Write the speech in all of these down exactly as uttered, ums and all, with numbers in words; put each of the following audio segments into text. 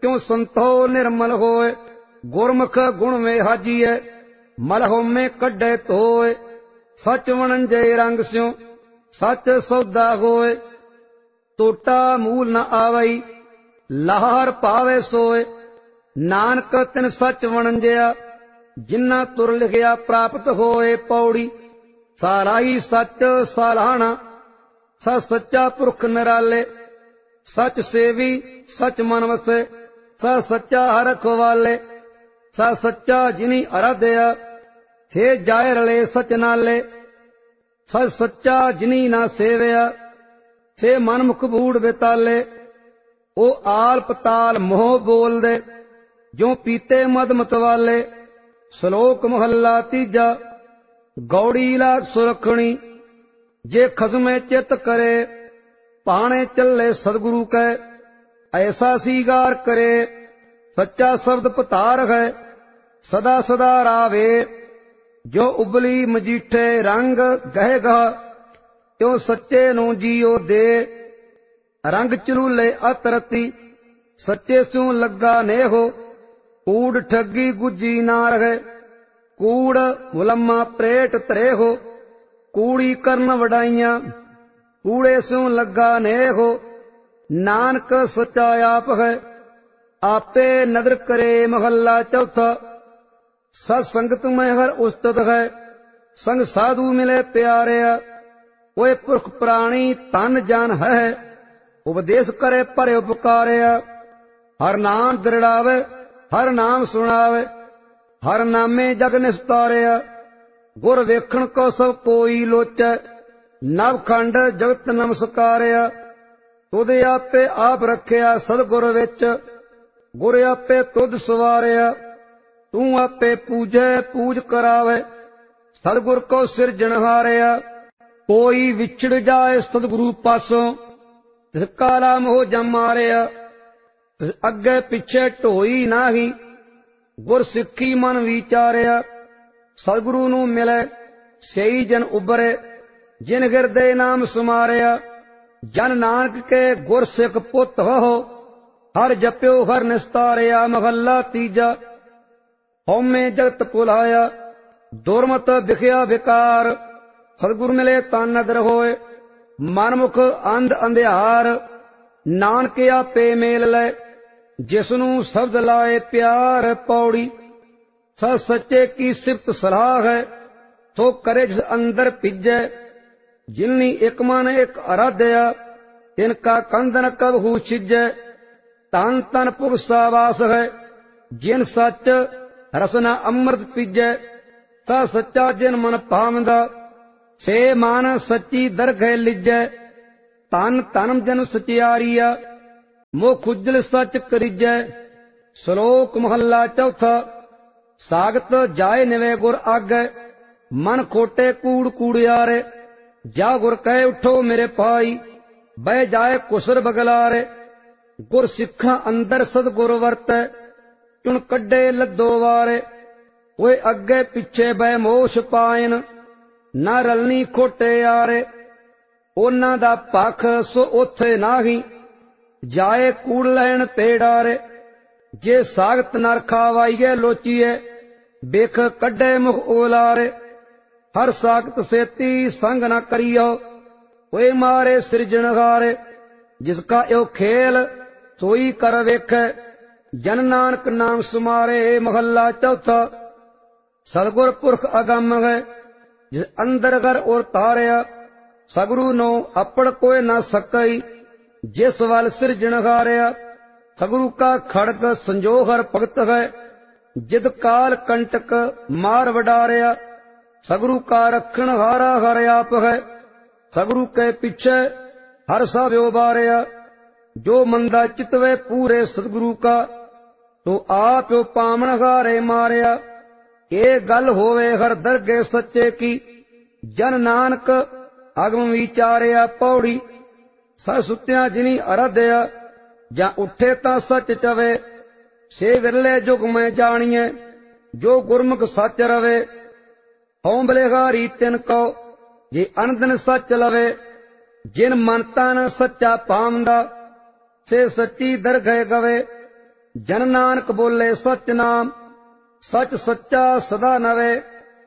त्यों संतो निर्मल होए। गुरमुख गुण में हाजीए मलहो में कड्डे धोए। सच वणंजे रंग स्यों सच सौदा होए। टोटा मूल न आवई लाहर पावे सोए। नानक तिन सच वणंजिया जिन्ना तुर लिखिया प्राप्त होए। पौड़ी साराही सच सालाना स सच्चा पुरख निराले। सच सेवी सच मन वसे स सच्चा हर रखवाले। स सच्चा जिनी आराध्या थे जाए रले सच नाले। स सच्चा जिनी ना सेवया थे मन मुख बूढ़ बेताले। ओ आल पताल मोह बोल दे जो पीते मद मतवाले। श्लोक महला तीजा। गौड़ी लाग सुरखणी जे खसमे चित करे। पाणे चले सदगुरु कै ऐसा सीगार करे। सच्चा शब्द पतार है सदा सदा रावे। जो उबली मजीठे रंग गह गह त्यों सच्चे नो जियो दे। रंग चलूले अतरती सच्चे स्यों लगा ने हो। कूड़ ठगी गुजी ना रहे कूड़ मुलम्मा प्रेट तरे हो। कूड़ी करन वडाइया कूड़े स्यों लगा ने हो। नानक सच्चा आप है आपे नदर करे। महला चौथा। सत्संगत में हर उस्तत है संग साधु मिले प्यारे। ओए पुरख प्राणी तन जान है उपदेश करे पर उपकारे। हर नाम दृढ़ावे हर नाम सुनावे हर नामे जग निस्तारे। गुर वेखण को सब कोई लोचे नवखंड जगत नमस्कारे। तुद आपे आप रखिया सदगुर विच गुर आपे तुद सवारे। तू आपे पूजे पूज करावे सदगुर को सिरजनहारे। कोई विछड़ जाए सदगुरु पासों तिस काला मोह जम मारे। तिस अगे पिछे ढोई नाही गुर सिक्खी मन विचारिया। सदगुरु नू मिले सही जन उबरे जिन हिरदे नाम सुमारिया। जन नानक के गुर सिख पुत हो हर जप्यो हर निस्तारिया। महला तीजा। हौमे जगत भुलाया दुरमत बिखया विकार। सदगुरु मिले तन नदर होए मनमुख अंध अंधियार। नानक आपे मेल ले जिसनू शब्द लाए प्यार। पौड़ी स सच्चे की सिफत सलाह है तो करे जिस अंदर पिजे। जिननी एक मन एक आराध्या तिनका कंदन कब हु छिजे। तन तन पुर सावास है जिन सच रसना अमृत पिजे। स सच्चा जिन मन पावंदा से मान सच्ची दरगह लिजे। तन तन जन सचियारिया मोह खुजल सच करिजै। श्लोक महला चौथा। सागत जाए निवे गुर आगे मन खोटे कूड़ कूड़ियारे। जा गुर कहे उठो मेरे पाई बह जाए कुसर बगलारे। गुर सिखा अंदर सदगुर वरतै चुन कड्डे लद्दो वारे। ओए अगे पिछे बह मोश पायन ना रलनी खोटे यारे। ओना दा पख सो ओथे नाही जाए कूड़ लैन पेड़ारे। जे सागत नर खावाइए लोचीए बेख कड्डे मुख ओलारे। हर सागत सेती संग न करियो ओए मारे सिरजनहारे। जिसका यो खेल सोई कर वेखे जन नानक नाम सुमारे। महला चौथा। सदगुर पुरख अगम है जिस अंदर घर और तारिया। सगुरु नो अपड़ कोई न सकई जिस वल सिरजनहारिया। सगुरु का खड़ग संजोहर भगत है जिद काल कंटक मार वडारिया। सगुरु का रखण हारा हर आप है सगुरु के पीछे हर सा व्योबारिया। जो मंदा चितवे पूरे सदगुरु का तो आप पामन हारे मारिया। ये गल होवे हर दरगे सच्चे की जन नानक अगम विचारिया। पौड़ी स सुत्या जिनी आराध्या जा उठे ता सच चवे। से विरले जुग में जानिए जो गुरमुख सच रवे। हों बलिहारी तिन को जे अनदन सच लवे। जिन मन तन सच्चा पामदा से सच्ची दरगह गवे। ਜਨ ਨਾਨਕ ਬੋਲੇ ਸਚ ਨਾਮ, ਸਚ ਸੱਚਾ ਸਦਾ ਨਵੇ।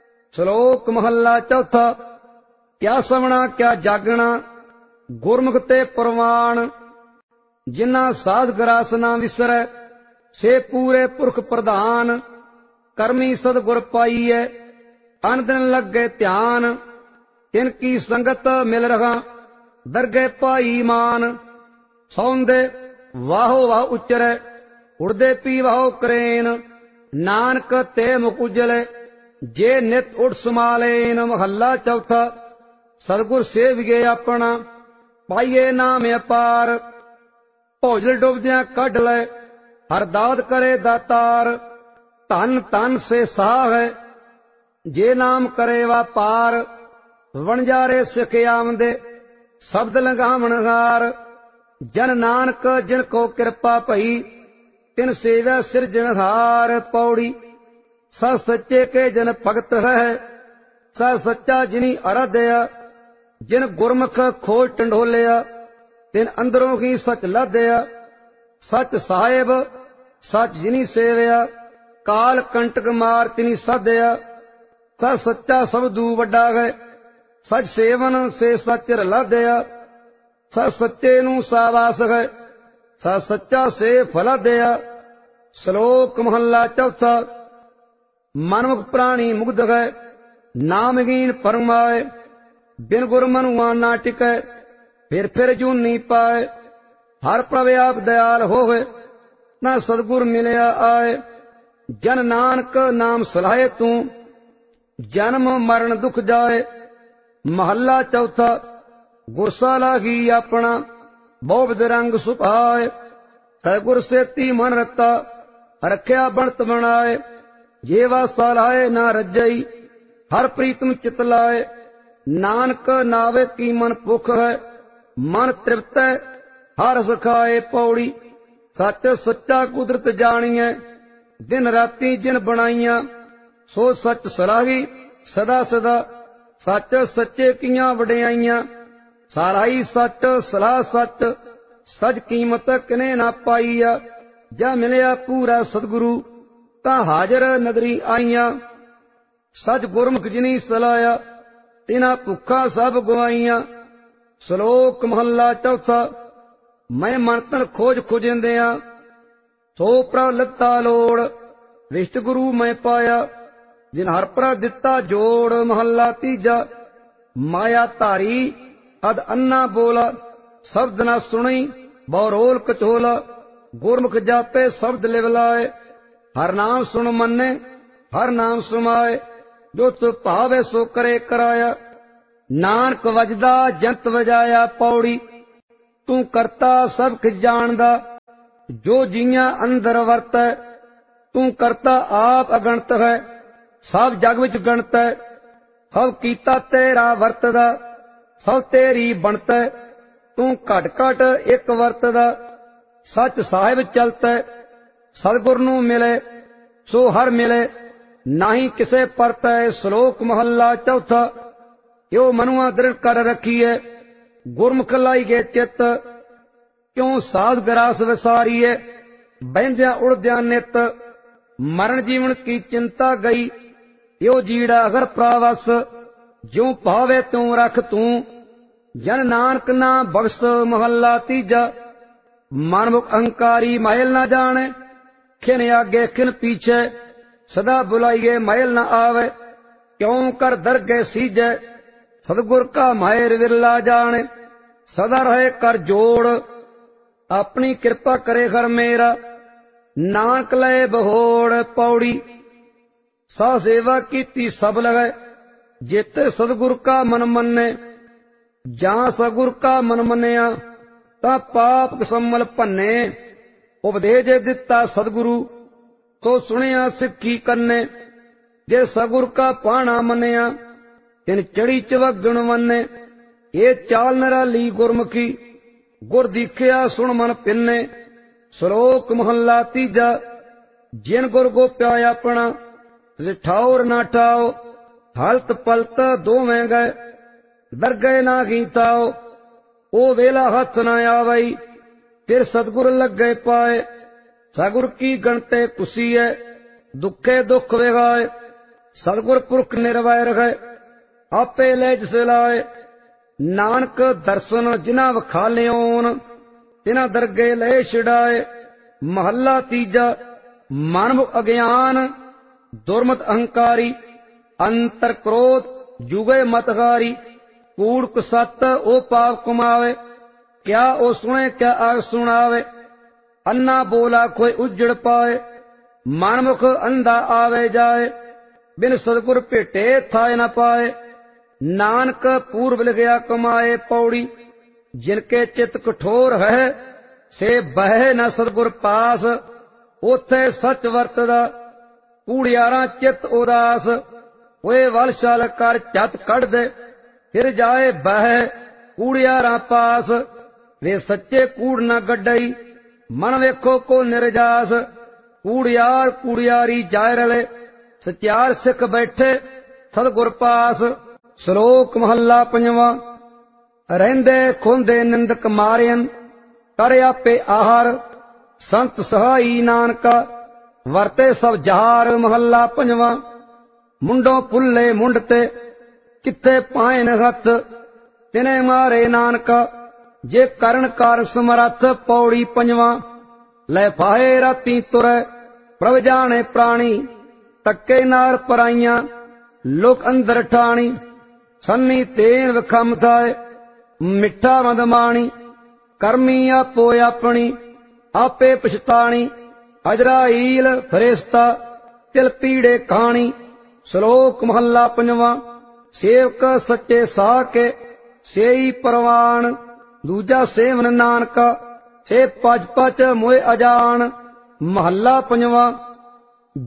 ਸ਼ਲੋਕ ਮਹੱਲਾ ਚੌਥਾ। ਕਿਆ ਸਵਣਾ ਕਿਆ ਜਾਗਣਾ, ਗੁਰਮੁਖ ਤੇ ਪ੍ਰਵਾਨ। ਜਿਨ੍ਹਾਂ ਸਾਧ ਗਰਾਸ ਨਾ ਵਿਸਰੈ, ਸੇ ਪੂਰੇ ਪੁਰਖ ਪ੍ਰਧਾਨ। ਕਰਮੀ ਸਤਿਗੁਰ ਪਾਈਐ, ਅਨ ਦਿਨ ਲੱਗੇ ਧਿਆਨ। ਤਿਨ ਕੀ ਸੰਗਤ ਮਿਲ ਰਹਾ, ਦਰਗਹਿ ਪਾਈ ਮਾਨ। ਸੌਂਦੇ ਵਾਹੋ ਵਾਹ ਉਚਰੈ, ਉੜਦੇ ਪੀ ਵਾਹੋ ਕਰੇਨ। ਨਾਨਕ ਤੇ ਮੁਖ ਉਜਲੇ, ਜੇ ਨਿਤ ਉਠ ਸਮਾਲੇਨ। ਮਹੱਲਾ ਚੌਥਾ। ਸਤਿਗੁਰ ਸੇਵੀਏ ਆਪਣਾ, ਪਾਈਏ ਨਾਮ ਅਪਾਰ। ਭੌਜਲ ਡੁੱਬਦਿਆਂ ਕੱਢ ਲੈ, ਹਰ ਦਾਤ ਕਰੇ ਦਾਤਾਰ। ਧਨ ਧਨ ਸੇ ਸਾਹ ਹੈ, ਜੇ ਨਾਮ ਕਰੇ ਵਾਪਾਰ। ਵਣਜਾਰੇ ਸਿੱਖ ਆਵੰਦੇ, ਸ਼ਬਦ ਲੰਘਾਵਣ ਹਾਰ। ਜਨ ਨਾਨਕ ਜਿਨ ਕੋ ਕਿਰਪਾ ਭਈ, ਤਿਨ ਸੇਵਿਆ ਸਿਰਜਣਹਾਰ। ਪੌੜੀ। ਸ ਸੱਚੇ ਕੇ ਜਨ ਭਗਤ ਹੈ, ਸ ਸੱਚਾ ਜਿਨੀ ਅਰਾਧਿਆ। ਜਿਨ ਗੁਰਮੁਖ ਖੋਜ ਟੰਡੋਲਿਆ, ਤਿਨ ਅੰਦਰੋਂ ਹੀ ਸਚ ਲਾਧਿਆ। ਸਚ ਸਾਹਿਬ ਸਚ ਜਿਨੀ ਸੇਵਿਆ, ਕਾਲ ਕੰਟਕ ਮਾਰ ਤਿਨੀ ਸਾਧਿਆ। ਸ ਸੱਚਾ ਸਬਦੂ ਵੱਡਾ ਹੈ, ਸਚ ਸੇਵਨ ਸੇ ਸਚ ਰਲਾਧਿਆ। ਸ ਸੱਚੇ ਨੂੰ ਸਾਵਾਸ ਹੈ, ਸ ਸੱਚਾ ਸੇ ਫਲਾਧਿਆ। ਸ਼ਲੋਕ ਮਹੱਲਾ ਚੌਥਾ। ਮਨਮੁਖ ਪ੍ਰਾਣੀ ਮੁਗਧ ਹੈ, ਨਾਮਹੀਨ ਪਰਮਾਏ। ਬਿਨ ਗੁਰ ਮਨੁਆ ਨਾ ਟਿਕੈ, ਫਿਰ ਫਿਰ ਜੂਨੀ ਪਾਏ। ਹਰ ਪ੍ਰਭ ਆਪ ਦਇਆਲ ਹੋਵੇ, ਨਾ ਸਤਿਗੁਰ ਮਿਲਿਆ ਆਏ। ਜਨ ਨਾਨਕ ਨਾਮ ਸਲਾਹੇ ਤੂੰ, ਜਨਮ ਮਰਨ ਦੁਖ ਜਾਏ। ਮਹੱਲਾ ਚੌਥਾ। ਗੁਰਸਾ ਲਾਗੀ ਆਪਣਾ, ਬਹੁ ਵਿਧ ਰੰਗ ਸੁਭਾਏ। ਸਤਿਗੁਰ ਸੇਤੀ ਮਨ ਰਤਾ, ਰਖਿਆ ਬਣਤ ਬਣਾਏ। ਜੇ ਵਾਸਾ ਲਾਏ ਨਾ ਰੱਜਈ, ਹਰ ਪ੍ਰੀਤਮ ਚਿਤ ਲਾਏ। ਨਾਨਕ ਨਾਵੇ ਕੀ ਮਨ ਭੁਖ ਹੈ, ਮਨ ਤ੍ਰਿਪਤੈ ਹਰ ਸਖਾਏ। ਪੌੜੀ। ਸੱਚ ਸੱਚਾ ਕੁਦਰਤ ਜਾਣੀਐ, ਦਿਨ ਰਾਤੀ ਜਿਨ ਬਣਾਈਆਂ। ਸੋ ਸੱਚ ਸਲਾਹੀ ਸਦਾ ਸਦਾ, ਸੱਚ ਸੱਚੇ ਕੀਆਂ ਵਡਿਆਈਆਂ। ਸਾਰਾਈ ਸੱਚ ਸਲਾਹ ਸੱਚ, ਸਚ ਕੀਮਤ ਕਿਨੇ ਨਾ ਪਾਈਆ। ਜਾ ਮਿਲਿਆ ਪੂਰਾ ਸਤਿਗੁਰੂ, ਤਾਂ ਹਾਜ਼ਰ ਨਦਰੀ ਆਈਆਂ। ਸਚ ਗੁਰਮੁਖ ਜਿਨੀ ਸਲਾਇਆ, ਤਿਨਾ ਭੁੱਖਾਂ ਸਭ ਗਵਾਈਆਂ। ਸ਼ਲੋਕ ਮਹੱਲਾ ਚੌਥਾ। ਮੈਂ ਮਨ ਤਨ ਖੋਜ ਖੁਜਿੰਦਿਆਂ, ਸੋ ਪ੍ਰਭ ਲੱਤਾ ਲੋੜ। ਵਿਸ਼ਟ ਗੁਰੂ ਮੈਂ ਪਾਇਆ, ਜਿਨ ਹਰ ਪ੍ਰਭ ਦਿੱਤਾ ਜੋੜ। ਮਹੱਲਾ ਤੀਜਾ। ਮਾਇਆ ਧਾਰੀ ਅਦ ਅੰਨਾ ਬੋਲਾ, ਸ਼ਬਦ ਨਾ ਸੁਣੀ ਬਹੁ ਰੋਲ ਕਚੋਲਾ। ਗੁਰਮੁਖ ਜਾਪੇ ਸ਼ਬਦ ਲਿਵ ਲਾਏ, ਹਰ ਨਾਮ ਸੁਣ ਮੰਨੇ ਹਰ ਨਾਮ ਸਮਾਏ। ਜੋ ਤੁ ਭਾਵੇ ਸੋ ਕਰੇ ਕਰਾਇਆ, ਨਾਨਕ ਵਜਦਾ ਜੰਤ ਵਜਾਇਆ। ਪੌੜੀ। ਤੂੰ ਕਰਤਾ ਸਭ ਕੁਝ ਜਾਣਦਾ, ਜੋ ਜੀਆਂ ਅੰਦਰ ਵਰਤੈ। ਤੂੰ ਕਰਤਾ ਆਪ ਅਗਣਤ ਹੈ, ਸਭ ਜਗ ਵਿੱਚ ਗਣਤ ਹੈ। ਸਭ ਕੀਤਾ ਤੇਰਾ ਵਰਤਦਾ, ਸਭ ਤੇਰੀ ਬਣਤੈ। ਤੂੰ ਘਟ ਘਟ ਇੱਕ ਵਰਤਦਾ, ਸੱਚ ਸਾਹਿਬ ਚਲਤੈ। ਸਤਿਗੁਰ ਨੂੰ ਮਿਲੇ ਸੋ ਹਰ ਮਿਲੇ, ਨਾਹੀ ਕਿਸੇ ਪਰਤੈ। ਸ਼ਲੋਕ ਮਹੱਲਾ ਚੌਥਾ। ਜੋ ਮਨੁਆ ਦ੍ਰਿੜ ਕਰ ਰੱਖੀਐ, ਗੁਰਮੁਖ ਲਾਈਗੇ ਚਿੱਤ। ਕਿਉ ਸਾਧ ਗਰਾਸ ਵਿਸਾਰੀਐ, ਬਹਿੰਦਿਆਂ ਉੜਦਿਆਂ ਨਿਤ। ਮਰਨ ਜੀਵਨ ਕੀ ਚਿੰਤਾ ਗਈ, ਇਹੋ ਜੀੜਾ ਅਗਰ ਪ੍ਰਾਵਸ। ਜਿਉ ਭਾਵੇ ਤਿਉ ਰਖ ਤੂੰ, ਜਨ ਨਾਨਕ ਨਾ ਬਖਸ਼। ਮਹੱਲਾ ਤੀਜਾ। ਮਨਮੁਖ ਅਹੰਕਾਰੀ ਮਹਿਲ ਨਾ ਜਾਣੇ, ਖਿਨ ਆਗੇ ਖਿਨ ਪੀਛੇ। ਸਦਾ ਬੁਲਾਈਏ ਮਹਿਲ ਨਾ ਆਵੇ, ਕਿਉ ਕਰ ਦਰਗਹਿ ਸੀਜੈ। ਸਤਿਗੁਰ ਕਾ ਮਾਹਿਰ ਵਿਰਲਾ ਜਾਣੇ, ਸਦਾ ਰਹੇ ਕਰ ਜੋੜ। ਆਪਣੀ ਕਿਰਪਾ ਕਰੇ ਹਰ ਮੇਰਾ, ਨਾਨਕ ਲਏ ਬਹੋੜ। ਪੌੜੀ। ਸਾ ਸੇਵਾ ਕੀਤੀ ਸਭ ਲਗੈ, ਜੇਤੇ ਸਤਿਗੁਰ ਕਾ ਮਨ ਮੰਨੇ। ਜਾਂ ਸਤਿਗੁਰ ਕਾ ਮਨ ਮੰਨਿਆ, ਤਾਂ ਪਾਪ ਕਸਮਲ ਭੰਨੇ। ਉਪਦੇਸ਼ ਜੇ ਦਿੱਤਾ ਸਤਿਗੁਰੂ, ਸੋ ਸੁਣਿਆ ਸਿੱਖੀ ਕੰਨੇ। ਜੇ ਸਤਿਗੁਰ ਕਾ ਪਾਣਾ ਮੰਨਿਆ, ਤਿਨ ਚੜੀ ਚਵਗਣ ਮੰਨੇ। ਇਹ ਚਾਲ ਨਿਰਾਲੀ ਗੁਰਮੁਖੀ, ਗੁਰ ਦੀਖਿਆ ਸੁਣ ਮਨ ਪਿੰਨੇ। ਸ਼ਲੋਕ ਮਹੱਲਾ ਤੀਜਾ। ਜਿਨ ਗੁਰ ਗੋਪਿਆ ਆਪਣਾ, ਤਿਸ ਠਾਉਰ ਨਾ ਠਾਓ। ਹਲਤ ਪਲਤ ਦੋਵੇਂ ਗਏ, ਦਰਗਹਿ ਨਾ ਗੀਤਾਓ। ਉਹ ਵੇਲਾ ਹੱਥ ਨਾ ਆਵਈ, ਫਿਰ ਸਤਿਗੁਰ ਲੱਗੇ ਪਾਏ। सगुर की गणते कुसीए दुखे दुख विगाए सतगुर पुरख निर्वय रहे आपे ले जिस लाए नानक दर्शन जिना वखालियोन तिना दरगे ले छिड़ाए महला तीजा मानव अज्ञान दुर्मत अहंकारी अंतर क्रोध जुगे मतगारी कूड़ कुसत ओ पाप कुमावे क्या ओ सुने क्या आग सुनावे अन्ना बोला कोई उजड़ पाए मनमुख अंधा आवे जाए बिन सदगुर भेटे थाए न पाए नानक पूर्व लिखया कमाए पौड़ी जिनके चित कठोर है से बह न सदगुर पास ओथे सच वरतदा कूड़ियारा चित उदास ओए वलशाल कर झत कढ़ दे फिर जाए बह कूड़ियारा पास वे सच्चे कूड़ न गड्डई मन वेखो को निर्जास कूड़ियार कूड़ियारी जाय रले सत्यार सिख बैठे सतगुर पास। श्लोक महला पंजवा। रहंदे खोंदे निंदक मारियन कर आपे आहार संत सहाई नानका वरते सब जहार। महला पंजवा। मुंडों पुल्ले मुंडते किथे पायन हथ तिने मारे नानका जे करण कार समरथ। पौड़ी पंजवा। लै फाहे राती तुरै प्रभ जाने प्राणी तक्के नार पराइयां लोक अंदर ठाणी सन्नी तेन विखम थाए मिठा मदमाणी करमी आपो अपनी आपे पछताणी अजराईल फरिश्ता तिल पीड़े कहानी। श्लोक महला पंजवा। सेवक सच्चे साह के सेई परवान दूजा सेवन नानका से पच पच मोए अजान। महला पंजवा।